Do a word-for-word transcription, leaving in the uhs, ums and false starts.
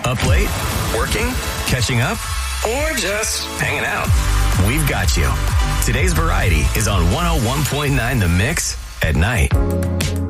Up late? Working? Catching up? Or just hanging out? We've got you. Today's Variety is on one oh one point nine The Mix at night.